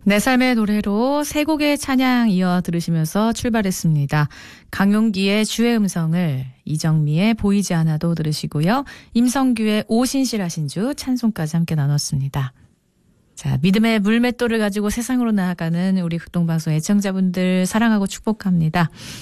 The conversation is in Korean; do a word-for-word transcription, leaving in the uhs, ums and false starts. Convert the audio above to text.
내 삶의 노래로 세 곡의 찬양 이어 들으시면서 출발했습니다. 강용기의 주의 음성을, 이정미의 보이지 않아도 들으시고요. 임성규의 오신실하신 주 찬송까지 함께 나눴습니다. 자, 믿음의 물맷돌을 가지고 세상으로 나아가는 우리 극동방송 애청자분들 사랑하고 축복합니다.